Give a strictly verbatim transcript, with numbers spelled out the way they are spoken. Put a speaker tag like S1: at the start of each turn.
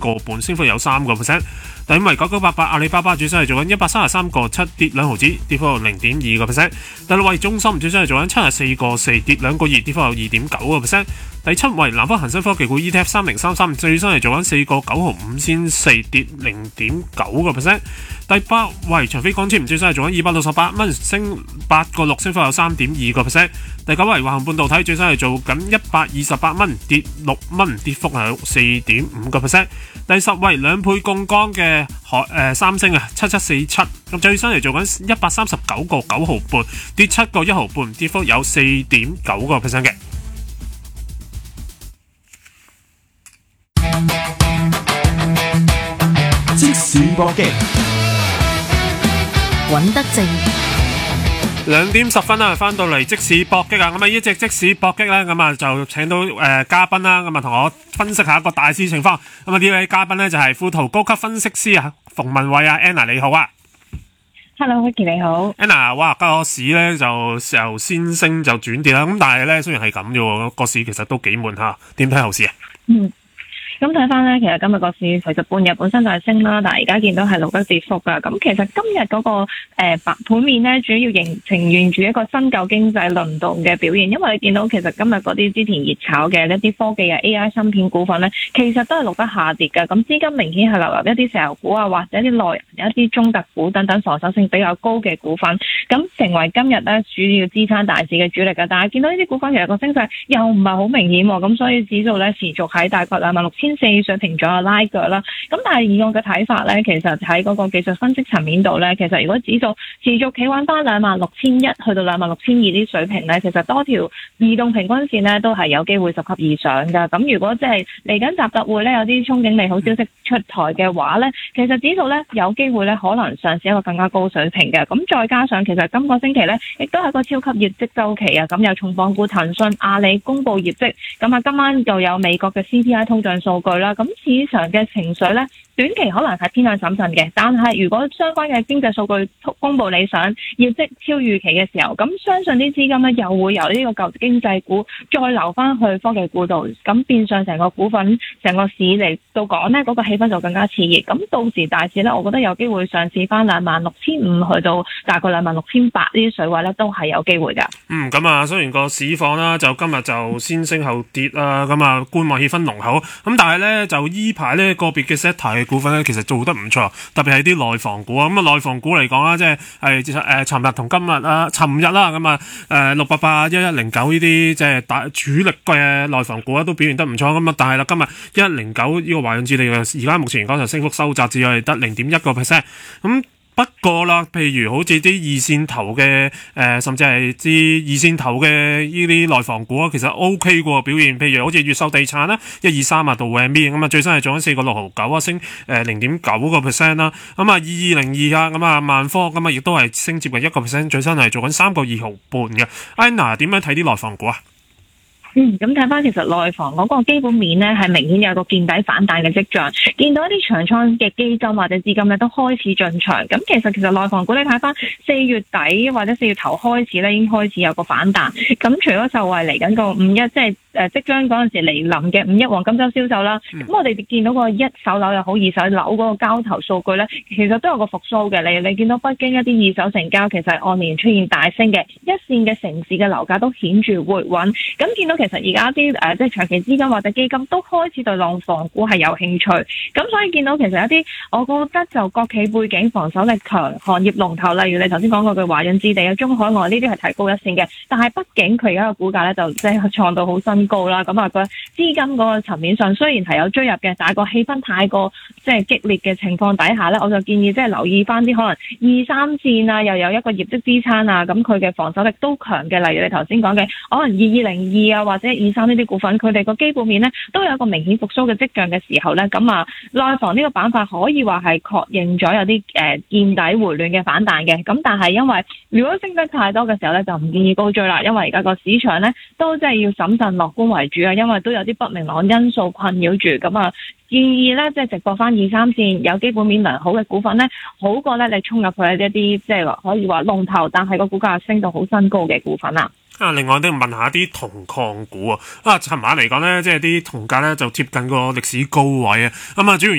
S1: 個半，升幅有三個 percent。第五位九九八八阿里巴巴最新係做緊一百三十三個七，跌兩毫子，跌幅有零點二個 percent。第六位中芯最新係做緊七十四個四，跌兩個二，跌幅有二點九個 percent。第七位南方恒生科技股 E T F 三零三三最新係做緊四個九毫五先四，跌零點九個 percent。第八位長飛光纖最新係做緊二百六十八蚊，升八個六，升幅有三點二個 percent。第九位華虹半導體最新係做緊一百二十八蚊，跌六蚊，跌幅係四點五個 percent。第十位兩倍槓桿嘅海誒三星啊，七七四七咁最新係做緊一百三十九個九毫半，跌七個一毫半，跌幅有四點九個 percent 嘅。
S2: 即時搏擊，
S3: 尹德正。
S1: 兩點十分啦，翻到嚟即時搏擊啊！咁啊，呢隻即時搏擊咧，咁啊就請到誒、呃、嘉賓啦，咁啊同我分析下一個大市情況。咁啊呢位嘉賓咧就係富途高級分析師啊，馮文慧啊 ，Anna 你好啊
S4: ，Hello，Vicky 你好
S1: ，Anna， 哇，個市咧就由先升就轉跌啦，咁但係咧雖然係咁啫，個市其實都幾悶下，點睇後市啊？
S4: 嗯。咁睇翻咧，其實今日個市其實半日本身就係升啦，但係而家見到係錄得跌幅噶。咁其實今日嗰、那個誒盤、呃、面咧，主要形呈現住一個新舊經濟輪動嘅表現。因為你見到其實今日嗰啲之前熱炒嘅一啲科技啊 A I 芯片股份咧，其實都係錄得下跌嘅。咁資金明顯係流入一啲石油股啊，或者一啲內有一啲中特股等等防守性比較高嘅股份，咁成為今日咧主要支撐大市嘅主力嘅。但係見到呢啲股份其實個升勢又唔係好明顯，咁所以指數咧持續喺大概兩萬六千四水平左右拉腳啦，咁但係以我嘅睇法咧，其實喺嗰個技術分析層面度咧，其實如果指數持續企穩翻兩萬六千一去到兩萬六千二啲水平咧，其實多條移動平均線咧都係有機會十級以上噶。咁如果即係嚟緊習特會咧有啲憧憬利好消息出台嘅話咧，其實指數咧有機會咧可能上市一個更加高水平嘅。咁再加上其實今個星期咧亦都係個超級業績周期啊，咁有重磅股騰訊、阿里公布業績，咁啊今晚又有美國嘅 C P I 通脹數據啦。咁市場嘅情緒咧，短期可能係偏向審慎嘅，但係如果相關嘅經濟數據公布理想，業績超預期嘅時候，咁相信啲資金咧又會由呢個舊經濟股再流翻去科技股度，咁變相成個股份、成個市嚟到講呢，嗰、那個氣氛就更加熾熱。咁到時大市咧，我覺得有機會上市翻兩萬六千五去到大概兩萬六千八呢啲水位咧，都係有機會㗎。
S1: 嗯，咁啊，雖然個市況啦，就今日就先升後跌啦，咁啊觀望氣氛濃厚，咁但係咧就依排咧個別嘅 sector 嘅股份咧，其實做得唔錯，特別係啲內房股啊。咁啊內房股嚟講啦，即係係誒尋日同今日啊，尋日啦，咁啊誒六八八一一零九呢啲即係大主力嘅內房股啊，都表現得唔錯。咁啊，但係啦，今日一一零九呢個華潤置地而家目前嚟講就升幅收窄，只係得零點一個 percent。咁不過啦，譬如好似啲二線頭嘅誒、呃，甚至係啲二線頭嘅呢啲內房股啊，其實 O K 嘅表現。譬如好似越秀地產啦，一二三啊，到 M B 咁啊，最新係做緊四個六毫九啊，升誒零點九個 percent 啦。咁啊，二二零二啊，咁啊萬科咁啊，亦都係升接近一個 percent，最新係做緊三個二毫半嘅。Anna 點樣睇啲內房股啊？
S4: 嗯，咁睇翻其實內房嗰個基本面咧，係明顯有個見底反彈嘅跡象，見到一啲長倉嘅基金或者資金咧都開始進場。咁其實其實內房股你睇翻四月底或者四月頭開始咧，已經開始有個反彈。咁除咗就係嚟緊個五一，即係誒即將嗰陣時嚟臨嘅五一黃金周銷售啦。咁、嗯、我哋見到個一手樓又好，二手樓嗰個交投數據咧，其實都有個復甦嘅。你你見到北京一啲二手成交其實按年出現大升嘅，一線嘅城市嘅樓價都顯著回穩。咁見到其實而家啲誒即係長期資金或者基金都開始對內房股係有興趣，咁所以見到其實一啲我覺得就國企背景、防守力強、行業龍頭，例如你頭先講過嘅華潤置地啊、中海外呢啲係提高一線嘅，但係畢竟佢而家嘅股價咧就即係創到好新高啦。咁啊個資金嗰個層面上雖然係有追入嘅，但係個氣氛太過即係激烈嘅情況底下咧，我就建議即係留意翻啲可能二三線啊，又有一個業績支撐啊，咁佢嘅防守力都強嘅，例如你頭先講嘅可能二二零二啊或者二三呢啲股份，佢哋個基本面咧都有一個明顯復甦嘅跡象嘅時候咧，咁啊內房呢個板塊可以話係確認咗有啲誒、呃、見底回暖嘅反彈嘅。咁但係因為如果升得太多嘅時候咧，就唔建議高追啦，因為而家個市場咧都真係要審慎樂觀為主啊，因為都有啲不明朗因素困擾住。咁啊建議咧即係直播翻二三線有基本面良好嘅股份咧，好過咧你衝入去一啲即係話可以話龍頭，但係個股價升到好新高嘅股份啦。
S1: 啊，另外都問下啲銅礦股啊，啊，尋晚嚟講咧，即係啲銅價咧就貼近個歷史高位啊，咁啊主要。